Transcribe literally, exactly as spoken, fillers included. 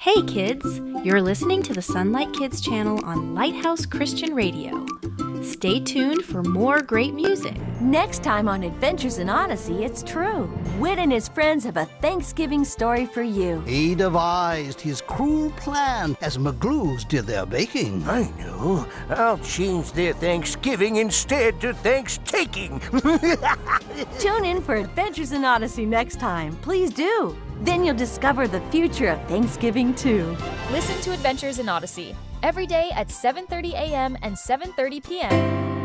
Hey kids, you're listening to the Sunlight Kids channel on Lighthouse Christian Radio. Stay tuned for more great music. Next time on Adventures in Odyssey, it's true. Whit and his friends have a Thanksgiving story for you. He devised his cruel plan as McGlues did their baking. I know. I'll change their Thanksgiving instead to Thanks-taking. Tune in for Adventures in Odyssey next time. Please do. Then you'll discover the future of Thanksgiving, too. Listen to Adventures in Odyssey every day at seven thirty a m and seven thirty p m